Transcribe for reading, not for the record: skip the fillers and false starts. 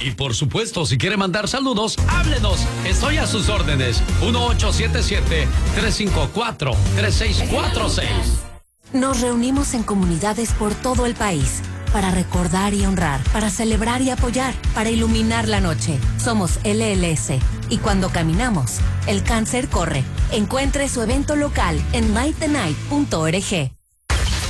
Y por supuesto, si quiere mandar saludos, háblenos. Estoy a sus órdenes. 1877-354-3646. Nos reunimos en comunidades por todo el país para recordar y honrar, para celebrar y apoyar, para iluminar la noche. Somos LLS y cuando caminamos, el cáncer corre. Encuentre su evento local en mytenight.org.